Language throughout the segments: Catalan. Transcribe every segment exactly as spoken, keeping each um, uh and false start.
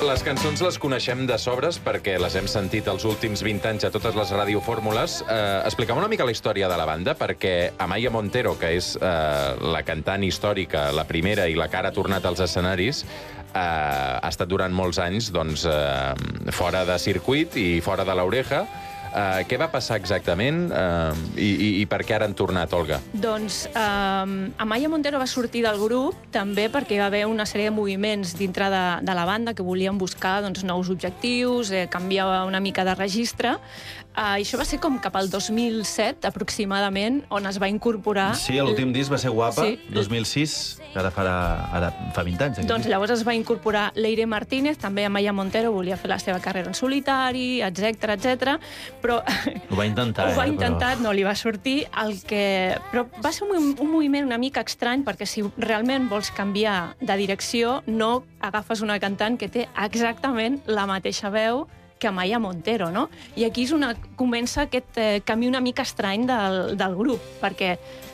les cançons les coneixem de sobres perquè les hem sentit els últims vint anys a totes les radiofórmules. Eh, explica'm una mica la història de la banda, perquè Amaya Montero, que és eh, la cantant històrica, la primera i la que ara ha tornat als escenaris, eh, ha estat durant molts anys doncs, eh, fora de circuit i fora de l'Oreja. Uh, què va passar exactament uh, i, i, i per què ara han tornat, Olga? Doncs um, Amaya Montero va sortir del grup també perquè hi va haver una sèrie de moviments dintre de, de la banda que volien buscar doncs, nous objectius, eh, canviar una mica de registre. Uh, I això va ser com cap al dos mil set, aproximadament, on es va incorporar... Sí, l'últim disc va ser Guapa, sí. dos mil sis, que ara, farà, ara fa vint anys. Doncs llavors es va incorporar Leire Martínez, també Amaya Montero volia fer la seva carrera en solitari, etcètera, etcètera, però... Ho va intentar, Ho va eh, intentar, però... no li va sortir. El que... Però va ser un, un moviment una mica estrany, perquè si realment vols canviar de direcció, no agafes una cantant que té exactament la mateixa veu que Amaya Montero, no? I aquí és on comença aquest eh, camí una mica estrany del, del grup, perquè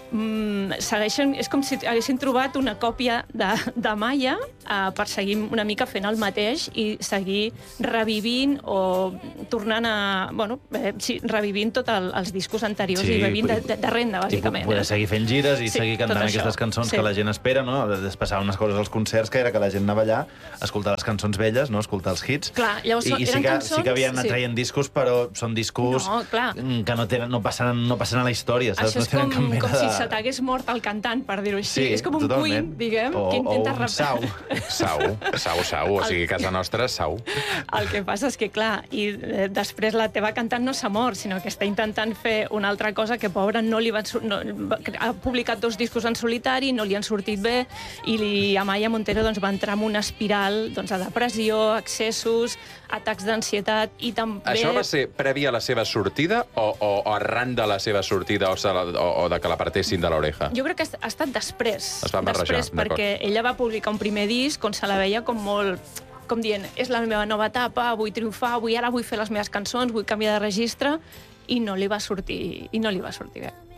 mm, segueixen... És com si haguessin trobat una còpia de, de Maya eh, per seguir una mica fent el mateix i seguir revivint o tornant a... Bueno, eh, sí, revivint tots el, els discos anteriors sí, i revivint de, de, de renda, bàsicament. I poder seguir fent gires i sí, seguir cantant aquestes cançons sí. que la gent espera, no? Es passaven unes coses als concerts que era que la gent anava allà a escoltar les cançons velles, no? Escoltar els hits. Clar, llavors I, i sí, eren que, cançons... sí que havien anat sí. traient discos, però són discos no, que no, tenen, no, passen, no passen a la història, saps? Això és no com, com de... si se t'hagués mort el cantant, per dir-ho així. Sí, és com un totalment. Queen, diguem, o, que intenta... O un sau. Sau, sau, sau. O sigui, a casa nostra, sau. El que passa és que, clar, i eh, després la teva cantant no s'ha mort, sinó que està intentant fer una altra cosa que, pobra, no li van... No, ha publicat dos discos en solitari, no li han sortit bé, i li, Amaya Montero doncs, va entrar en una espiral doncs, de depressió, excessos, atacs d'ansietat, i també... Això va ser previ a la seva sortida o, o, o arran de la seva sortida o, o, o de que l'apartessin de l'oreja? Jo crec que ha estat després. Es van barrejar, després, perquè ella va publicar un primer disc on se la veia com molt... com dient, és la meva nova etapa, vull triomfar, vull ara vull fer les meves cançons, vull canviar de registre, i no li va sortir, i no li va sortir bé.